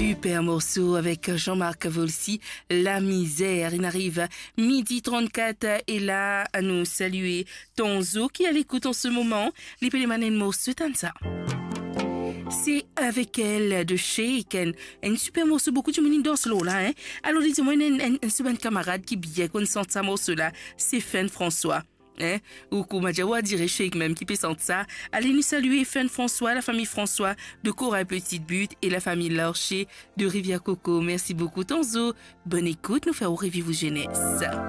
Super morceau avec Jean-Marc Volsi, La misère. Il arrive midi 34 et là à nous saluer Tonzo qui est à l'écoute en ce moment. Les pélémanes morceau ça. C'est avec elle de Shake, un super morceau, beaucoup de monde dans ce lot là. Hein? Alors dis-moi, un super camarade qui bien qu'on sente ça morceau là, c'est Fen François. Hein? Ou Koumadjawa dirait Shake même qui peut sentir ça. Allez nous saluer Fen François, la famille François de Corail Petite Butte et la famille Lorcher de Rivière Coco. Merci beaucoup Tonzo. Bonne écoute, nous faire revivre vos jeunesse.